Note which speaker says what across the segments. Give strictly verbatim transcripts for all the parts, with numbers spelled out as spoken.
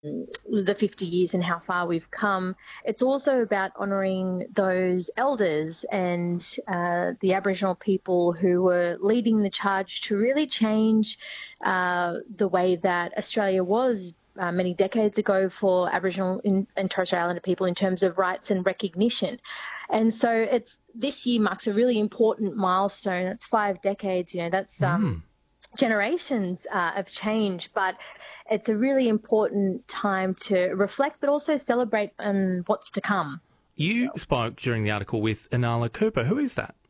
Speaker 1: the fifty years and how far we've come. It's also about honouring those elders and uh, the Aboriginal people who were leading the charge to really change uh, the way that Australia was uh, many decades ago for Aboriginal in, and Torres Strait Islander people in terms of rights and recognition. And so it's this year marks a really important milestone. It's five decades, you know, that's um,
Speaker 2: Mm.
Speaker 1: generations uh, of change, but it's a really important time to reflect, but also celebrate on what's to come.
Speaker 2: You spoke during the article with Inala Cooper. Who is that?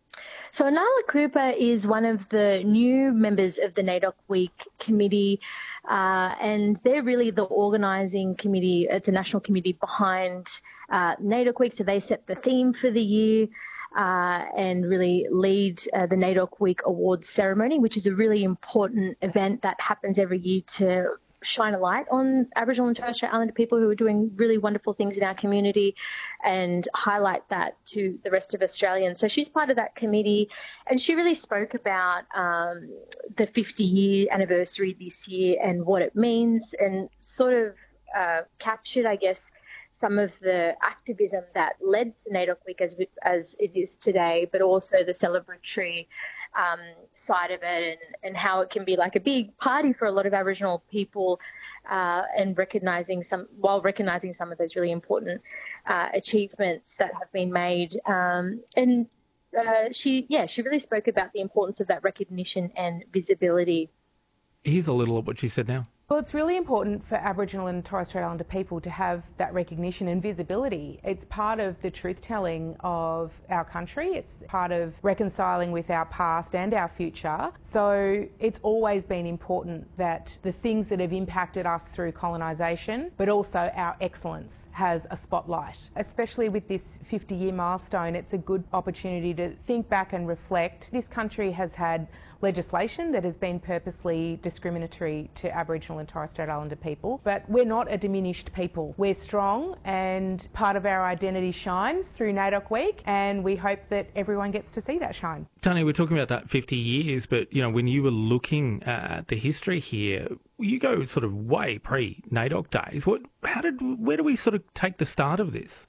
Speaker 1: So Inala Cooper is one of the new members of the NAIDOC Week committee, uh, and they're really the organising committee. It's a national committee behind uh, NAIDOC Week, so they set the theme for the year uh, and really lead uh, the NAIDOC Week Awards ceremony, which is a really important event that happens every year to shine a light on Aboriginal and Torres Strait Islander people who are doing really wonderful things in our community and highlight that to the rest of Australians. So she's part of that committee, and she really spoke about um, the fifty-year anniversary this year and what it means, and sort of uh, captured, I guess, some of the activism that led to NAIDOC Week as, as it is today, but also the celebratory um, side of it, and, and how it can be like a big party for a lot of Aboriginal people, uh, and recognising some, while recognising some of those really important uh, achievements that have been made. Um, and uh, she, yeah, she really spoke about the importance of that recognition and visibility.
Speaker 2: Here's a little of what she said now.
Speaker 3: Well, it's really important for Aboriginal and Torres Strait Islander people to have that recognition and visibility. It's part of the truth-telling of our country. It's part of reconciling with our past and our future. So it's always been important that the things that have impacted us through colonisation, but also our excellence, has a spotlight. Especially with this fifty-year milestone, it's a good opportunity to think back and reflect. This country has had legislation that has been purposely discriminatory to Aboriginal and Torres Strait Islander people, but we're not a diminished people. We're strong, and part of our identity shines through NAIDOC Week, and we hope that everyone gets to see that shine.
Speaker 2: Tony, we're talking about that fifty years, but you know, when you were looking at the history here, you go sort of way pre-NAIDOC days. What, how did, where do we sort of take the start of this?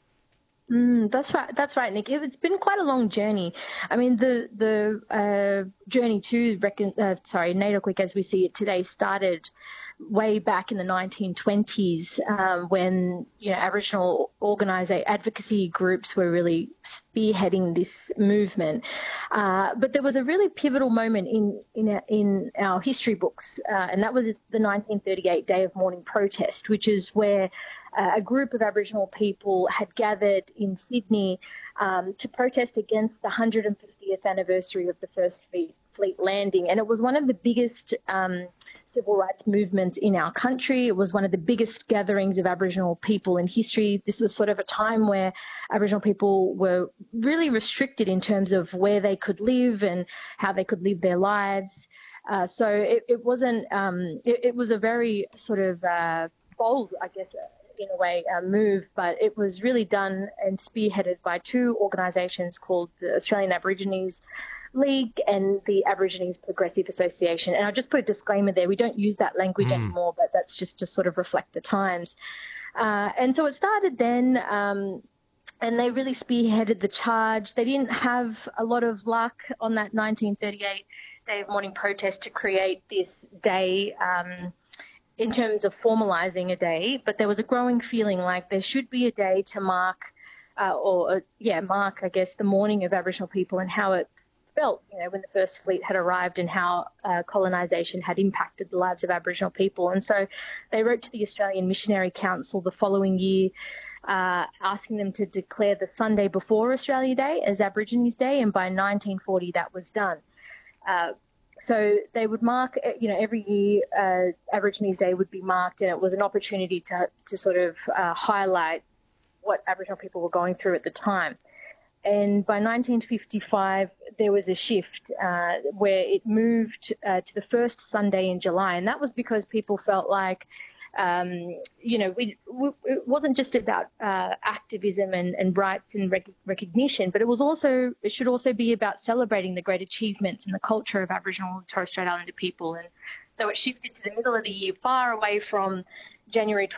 Speaker 1: Mm, that's right. That's right, Nick. It's been quite a long journey. I mean, the the uh, journey to reckon, uh, sorry, NAIDOC Week as we see it today started way back in the nineteen twenties, um, when you know Aboriginal organising advocacy groups were really spearheading this movement. Uh, but there was a really pivotal moment in in our, in our history books, uh, and that was the nineteen thirty-eight Day of Mourning protest, which is where Uh, a group of Aboriginal people had gathered in Sydney um, to protest against the one hundred fiftieth anniversary of the First Fleet, fleet landing. And it was one of the biggest um, civil rights movements in our country. It was one of the biggest gatherings of Aboriginal people in history. This was sort of a time where Aboriginal people were really restricted in terms of where they could live and how they could live their lives. Uh, so it, it wasn't, um, it, it was a very sort of uh, bold, I guess, uh, in a way, uh, move, but it was really done and spearheaded by two organisations called the Australian Aborigines League and the Aborigines Progressive Association. And I'll just put a disclaimer there, we don't use that language mm. anymore, but that's just to sort of reflect the times. Uh, and so it started then, um, and they really spearheaded the charge. They didn't have a lot of luck on that nineteen thirty-eight Day of Mourning protest to create this day, um, in terms of formalising a day, but there was a growing feeling like there should be a day to mark, uh, or uh, yeah, mark, I guess, the mourning of Aboriginal people and how it felt, you know, when the First Fleet had arrived and how uh, colonisation had impacted the lives of Aboriginal people. And so they wrote to the Australian Missionary Council the following year, uh, asking them to declare the Sunday before Australia Day as Aborigines Day, and by nineteen forty that was done. Uh, So they would mark, you know, every year uh, Aborigines Day would be marked, and it was an opportunity to to sort of uh, highlight what Aboriginal people were going through at the time. And by nineteen fifty-five, there was a shift uh, where it moved uh, to the first Sunday in July, and that was because people felt like, um, you know, we, we, it wasn't just about uh, activism and, and rights and rec- recognition, but it was also, it should also be about celebrating the great achievements and the culture of Aboriginal and Torres Strait Islander people. And so it shifted to the middle of the year, far away from January